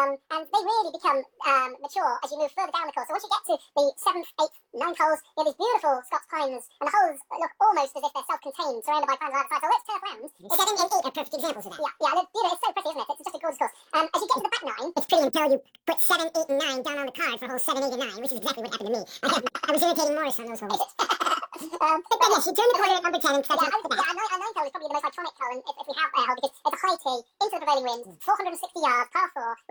And they really become mature as you move further down the course. So once you get to the 7th, 8th, 9th holes, you have these beautiful Scots pines, and the holes look almost as if they're self-contained, surrounded by pines on either side. So let's turn around. 7 and 8 are perfect examples of that. Yeah, they're beautiful. It's so pretty, isn't it? It's just a gorgeous course. As you get to the back nine, It's pretty until you put 7, 8, and 9 down on the card for holes 7, 8, and 9, which is exactly what happened to me. I was irritating Morris on those holes. But yes, you turn the corner at number 10 and start to look back. our ninth hole is probably the most iconic hole, if we have a hole, because it's a high tee into the prevailing wind, 460 yards, par 4.